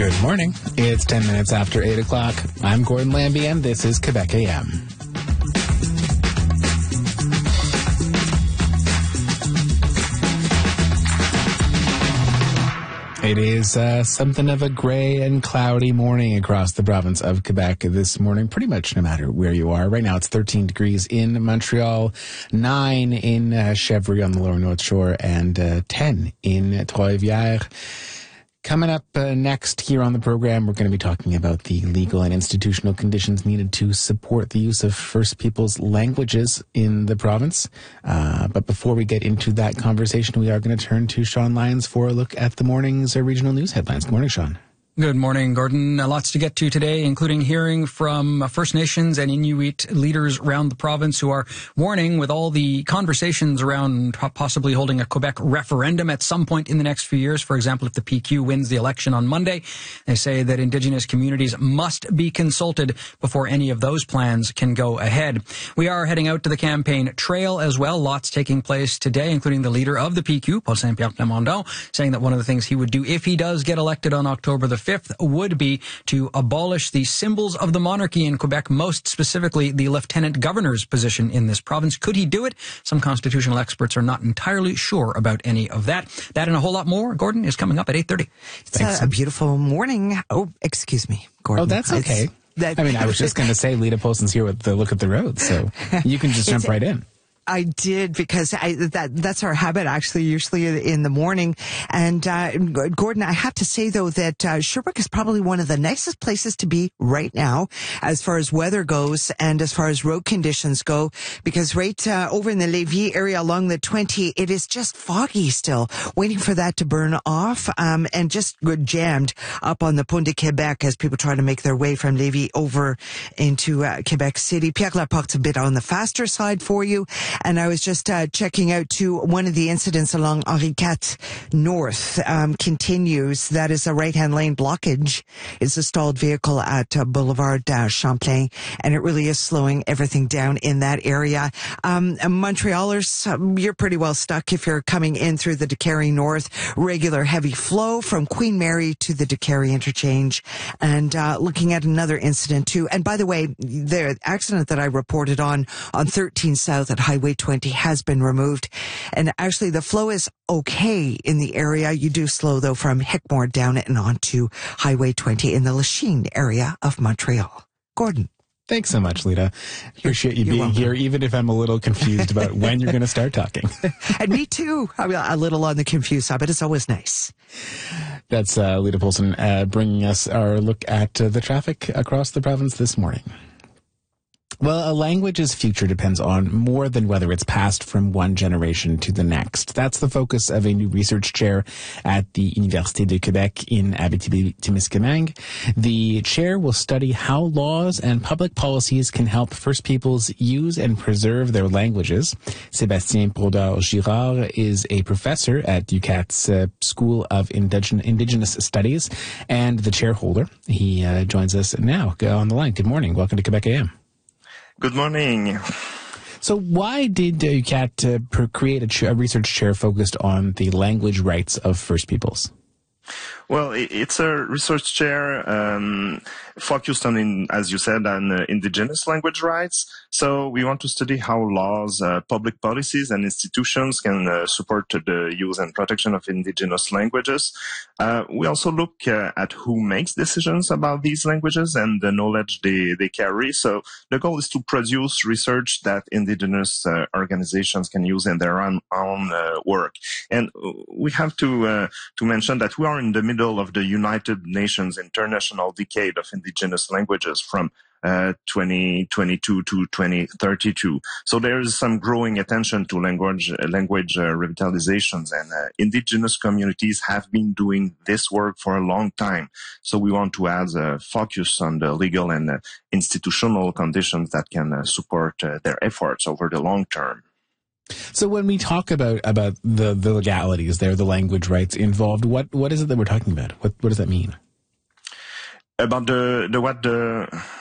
Good morning. It's 10 minutes after 8 o'clock. I'm Gordon Lambie, and this is Quebec AM. It is something of a gray and cloudy morning across the province of Quebec this morning, pretty much no matter where you are. Right now it's 13 degrees in Montreal, 9 in Chevry on the lower North Shore, and 10 in Trois-Rivières. Coming up next here on the program, we're going to be talking about the legal and institutional conditions needed to support the use of First Peoples languages in the province. But before we get into that conversation, we are going to turn to Sean Lyons for a look at the morning's regional news headlines. Good morning, Sean. Good morning, Gordon. Lots to get to today, including hearing from First Nations and Inuit leaders around the province who are warning, with all the conversations around possibly holding a Quebec referendum at some point in the next few years. For example, if the PQ wins the election on Monday, they say that Indigenous communities must be consulted before any of those plans can go ahead. We are heading out to the campaign trail as well. Lots taking place today, including the leader of the PQ, Paul Saint-Pierre Plamondon, saying that one of the things he would do if he does get elected on October the 5th would be to abolish the symbols of the monarchy in Quebec, most specifically the lieutenant governor's position in this province. Could he do it? Some constitutional experts are not entirely sure about any of that. That and a whole lot more, Gordon, is coming up at 8:30. It's a beautiful morning. Oh, excuse me, Gordon. Oh, that's okay. I was just going to say Lita Polson's here with the look at the road, so you can just jump right in. I did, because that's our habit, actually, usually in the morning. And Gordon, I have to say, though, that Sherbrooke is probably one of the nicest places to be right now as far as weather goes and as far as road conditions go, because right over in the Lévis area along the 20, it is just foggy still, waiting for that to burn off, and just jammed up on the Pont de Québec as people try to make their way from Lévis over into Quebec City. Pierre Laporte's a bit on the faster side for you. And I was just checking out too, one of the incidents along Henri IV North continues. That is a right-hand lane blockage. It's a stalled vehicle at Boulevard Champlain, and it really is slowing everything down in that area. Montrealers, you're pretty well stuck if you're coming in through the Décarie North. Regular heavy flow from Queen Mary to the Décarie interchange. And looking at another incident too. And by the way, the accident that I reported on 13 South at Highway 20 has been removed. And actually the flow is okay in the area. You do slow though from Hickmore down and onto Highway 20 in the Lachine area of Montreal. Gordon. Thanks so much, Lita. Appreciate you being here, even if I'm a little confused about when you're going to start talking. And me too. I'm a little on the confused side, but it's always nice. That's Lita Polson bringing us our look at the traffic across the province this morning. Well, a language's future depends on more than whether it's passed from one generation to the next. That's the focus of a new research chair at the Université de Québec in Abitibi-Témiscamingue. The chair will study how laws and public policies can help First Peoples use and preserve their languages. Sébastien Brodeur-Girard is a professor at UQAT's School of Indigenous Studies and the chairholder. He joins us now on the line. Good morning. Welcome to Quebec AM. Good morning. So why did UQAT create a research chair focused on the language rights of First Peoples? Well, it's a research chair focused on, as you said, on indigenous language rights. So we want to study how laws, public policies, and institutions can support the use and protection of indigenous languages. We also look at who makes decisions about these languages and the knowledge they carry. So the goal is to produce research that indigenous organizations can use in their own work. And we have to mention that we are in the middle of the United Nations International Decade of Indigenous Languages from 2022 to 2032. So there is some growing attention to language revitalizations, and indigenous communities have been doing this work for a long time. So we want to add a focus on the legal and institutional conditions that can support their efforts over the long term. So when we talk about the legalities there, the language rights involved, what is it that we're talking about? What does that mean? About the